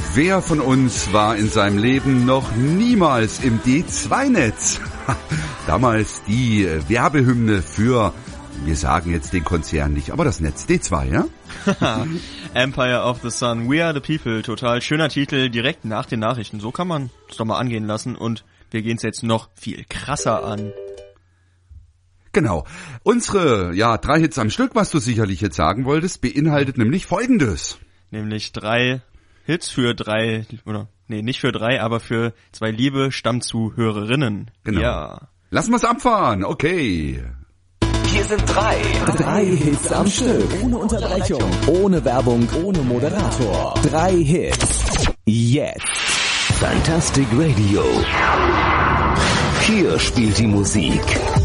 Wer von uns war in seinem Leben noch niemals im D2-Netz? Damals die Werbehymne für, wir sagen jetzt den Konzern nicht, aber das Netz D2, ja? Empire of the Sun, We Are the People, total schöner Titel, direkt nach den Nachrichten. So kann man es doch mal angehen lassen und wir gehen es jetzt noch viel krasser an. Genau. Unsere 3 Hits am Stück, was du sicherlich jetzt sagen wolltest, beinhaltet nämlich Folgendes. Nämlich 3 Hits für 3, oder nee, nicht für 3, aber für 2 liebe Stammzuhörerinnen. Genau. Ja. Lassen wir's abfahren, okay. Hier sind 3 Hits am Stück. Ohne Unterbrechung, ohne Werbung, ohne Moderator. 3 Hits. Jetzt. Fantastic Radio. Hier spielt die Musik.